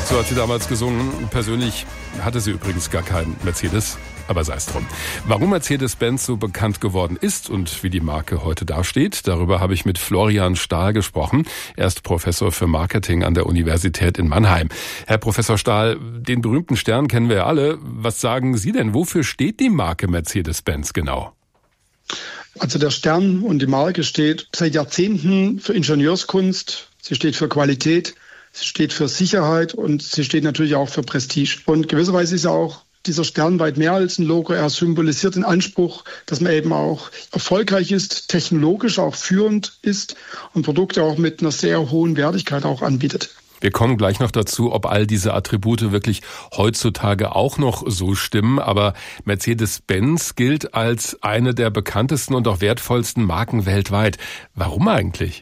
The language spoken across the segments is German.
So hat sie damals gesungen. Persönlich hatte sie übrigens gar keinen Mercedes, aber sei es drum. Warum Mercedes-Benz so bekannt geworden ist und wie die Marke heute dasteht, darüber habe ich mit Florian Stahl gesprochen. Er ist Professor für Marketing an der Universität in Mannheim. Herr Professor Stahl, den berühmten Stern kennen wir ja alle. Was sagen Sie denn? Wofür steht die Marke Mercedes-Benz genau? Also der Stern und die Marke steht seit Jahrzehnten für Ingenieurskunst. Sie steht für Qualität. Sie steht für Sicherheit und sie steht natürlich auch für Prestige. Und gewisserweise ist ja auch dieser Stern weit mehr als ein Logo. Er symbolisiert den Anspruch, dass man eben auch erfolgreich ist, technologisch auch führend ist und Produkte auch mit einer sehr hohen Wertigkeit auch anbietet. Wir kommen gleich noch dazu, ob all diese Attribute wirklich heutzutage auch noch so stimmen. Aber Mercedes-Benz gilt als eine der bekanntesten und auch wertvollsten Marken weltweit. Warum eigentlich?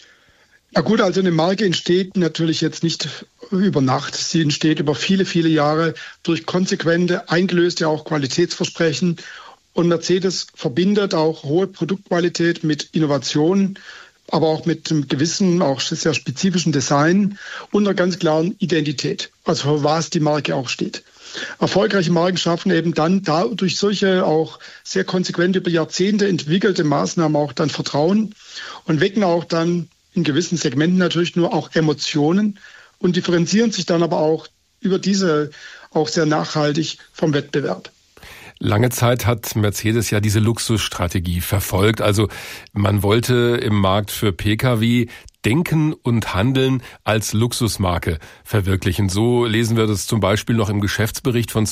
Ja gut, also eine Marke entsteht natürlich jetzt nicht über Nacht. Sie entsteht über viele, viele Jahre durch konsequente, eingelöste auch Qualitätsversprechen. Und Mercedes verbindet auch hohe Produktqualität mit Innovation, aber auch mit einem gewissen, auch sehr spezifischen Design und einer ganz klaren Identität, also für was die Marke auch steht. Erfolgreiche Marken schaffen eben dann durch solche auch sehr konsequent über Jahrzehnte entwickelte Maßnahmen auch dann Vertrauen und wecken auch dann in gewissen Segmenten natürlich nur auch Emotionen und differenzieren sich dann aber auch über diese auch sehr nachhaltig vom Wettbewerb. Lange Zeit hat Mercedes ja diese Luxusstrategie verfolgt. Also man wollte im Markt für Pkw Denken und Handeln als Luxusmarke verwirklichen. So lesen wir das zum Beispiel noch im Geschäftsbericht von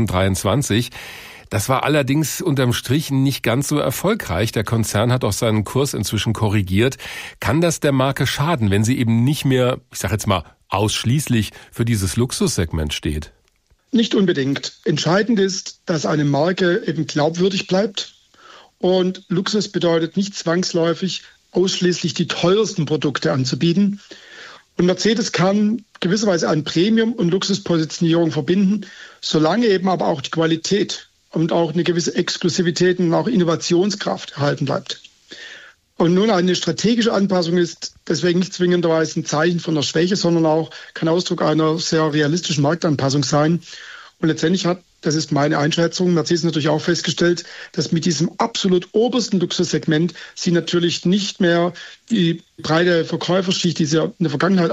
2023. Das war allerdings unterm Strich nicht ganz so erfolgreich. Der Konzern hat auch seinen Kurs inzwischen korrigiert. Kann das der Marke schaden, wenn sie eben nicht mehr, ich sage jetzt mal, ausschließlich für dieses Luxussegment steht? Nicht unbedingt. Entscheidend ist, dass eine Marke eben glaubwürdig bleibt. Und Luxus bedeutet nicht zwangsläufig, ausschließlich die teuersten Produkte anzubieten. Und Mercedes kann gewisserweise an Premium- und Luxuspositionierung verbinden, solange eben aber auch die Qualität und auch eine gewisse Exklusivität und auch Innovationskraft erhalten bleibt. Und nun eine strategische Anpassung ist deswegen nicht zwingenderweise ein Zeichen von einer Schwäche, sondern auch kann Ausdruck einer sehr realistischen Marktanpassung sein. Und letztendlich das ist meine Einschätzung, Mercedes natürlich auch festgestellt, dass mit diesem absolut obersten Luxussegment sie natürlich nicht mehr die breite Verkäuferschicht, die sie in der Vergangenheit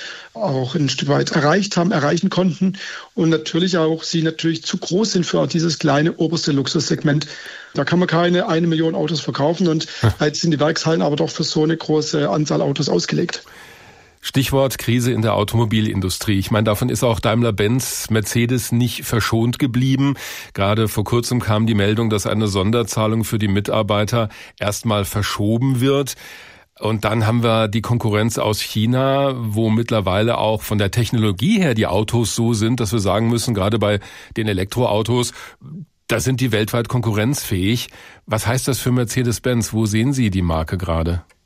auch ein Stück weit erreichen konnten. Und natürlich auch sie natürlich zu groß sind für dieses kleine oberste Luxussegment. Da kann man keine 1 Million Autos verkaufen und jetzt sind die Werkshallen aber doch für so eine große Anzahl Autos ausgelegt. Stichwort Krise in der Automobilindustrie. Ich meine, davon ist auch Daimler-Benz, Mercedes nicht verschont geblieben. Gerade vor kurzem kam die Meldung, dass eine Sonderzahlung für die Mitarbeiter erstmal verschoben wird. Und dann haben wir die Konkurrenz aus China, wo mittlerweile auch von der Technologie her die Autos so sind, dass wir sagen müssen, gerade bei den Elektroautos, da sind die weltweit konkurrenzfähig. Was heißt das für Mercedes-Benz? Wo sehen Sie die Marke gerade?